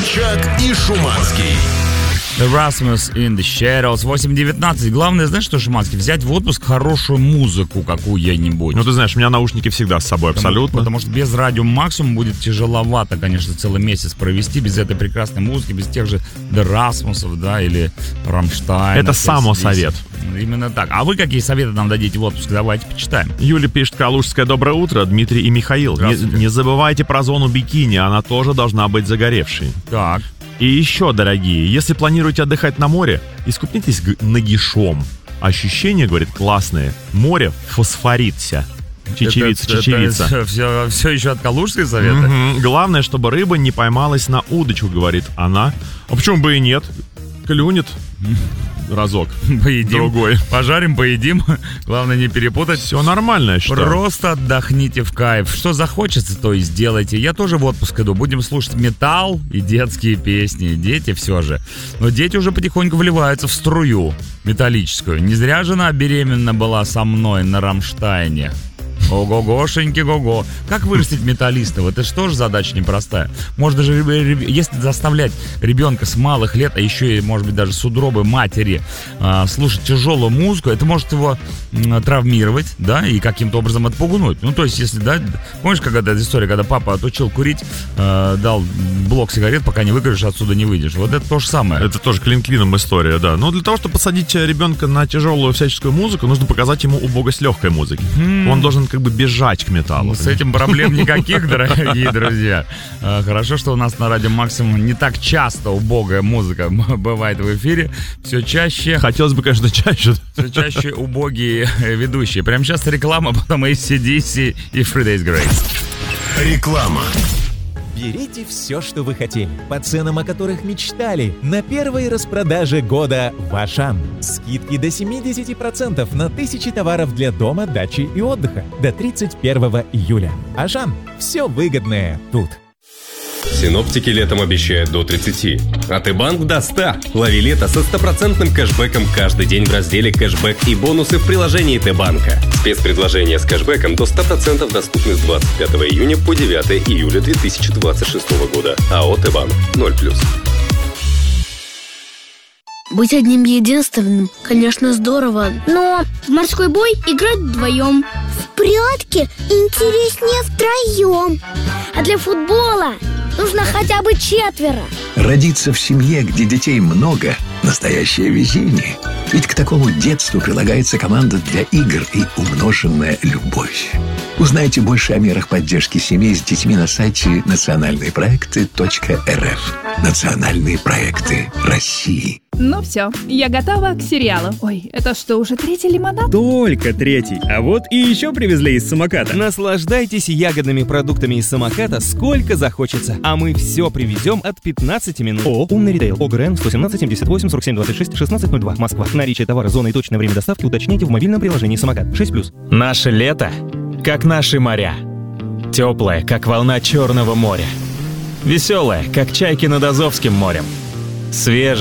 Собчак и Шуманский. Erasmus in the Shadows, 8:19. Главное, знаешь что, Шуманский? Взять в отпуск хорошую музыку какую-нибудь. Ну, ты знаешь, у меня наушники всегда с собой, абсолютно. Потому что без радио Максимум будет тяжеловато, конечно, целый месяц провести без этой прекрасной музыки, без тех же Erasmus'ов, да, или Рамштайна. Это само совет. Именно так. А вы какие советы нам дадите в отпуск? Давайте почитаем. Юля пишет: Калужское доброе утро, Дмитрий и Михаил. Не забывайте про зону бикини, она тоже должна быть загоревшей. Так. И еще, дорогие, если планируете отдыхать на море, искупнитесь нагишом. Ощущения, говорит, классные. Море фосфорится. Чечевица. Это все еще от Калужской совета? Главное, чтобы рыба не поймалась на удочку, говорит она. А почему бы и нет? Клюнет разок. Поедим. Другой. Пожарим, поедим. Главное не перепутать. Все нормально, я считаю. Просто отдохните в кайф. Что захочется, то и сделайте. Я тоже в отпуск иду. Будем слушать металл и детские песни. Дети все же. Но дети уже потихоньку вливаются в струю металлическую. Не зря жена беременна была со мной на Рамштайне. Ого-гошеньки, го-го. Как вырастить металлистов? Это же тоже задача непростая. Может, даже если заставлять ребенка с малых лет, а еще и, может быть, даже с утробы матери слушать тяжелую музыку, это может его травмировать, да, и каким-то образом отпугнуть. Ну, то есть, если, да, помнишь, когда эта история, когда папа отучил курить, дал блок сигарет, пока не выкуришь, отсюда не выйдешь. Вот это то же самое. Это тоже клин-клином история, да. Но для того, чтобы посадить ребенка на тяжелую всяческую музыку, нужно показать ему убогость легкой музыки. Он должен как бы бежать к металлу. С этим проблем никаких, дорогие друзья. Хорошо, что у нас на радио Максимум не так часто убогая музыка бывает в эфире. Все чаще... Хотелось бы, конечно, чаще. Все чаще убогие ведущие. Прямо сейчас реклама, потом AC/DC и 3 Days Grace. Реклама. Берите все, что вы хотели, по ценам, о которых мечтали, на первой распродаже года в Ашан. Скидки до 70% на тысячи товаров для дома, дачи и отдыха до 31 июля. Ашан. Все выгодное тут. Синоптики летом обещают до 30, а Т-банк до 100. Лови лето со 100% кэшбэком каждый день в разделе «Кэшбэк» и бонусы в приложении Т-банка. Спецпредложения с кэшбэком до 100% доступны с 25 июня по 9 июля 2026 года. АО «Т-банк» 0+. Быть одним единственным, конечно, здорово, но в морской бой играть вдвоем. В прятки интереснее втроем. А для футбола нужно хотя бы 4. Родиться в семье, где детей много – настоящее везение. Ведь к такому детству прилагается команда для игр и умноженная любовь. Узнайте больше о мерах поддержки семей с детьми на сайте национальныепроекты.рф. Национальные проекты России. Ну все, я готова к сериалу. Ой, это что, уже 3-й лимонад? Только 3-й. А вот и еще привезли из самоката. Наслаждайтесь ягодными продуктами из самоката сколько захочется. А мы все привезем от 15 минут. ООО «Умный ритейл». ОГРН 117 78 47 26 1602. Москва. Наличие товара, зона и точное время доставки уточняйте в мобильном приложении «Самокат». 6+. Наше лето, как наши моря. Теплое, как волна Черного моря. Веселое, как чайки над Азовским морем. Свежее.